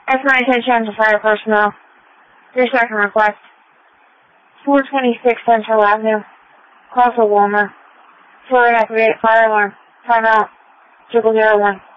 That's my attention to fire personnel. Your second request. 426 Central Avenue. Call for Walmer. For an activated fire alarm. Timeout. 001.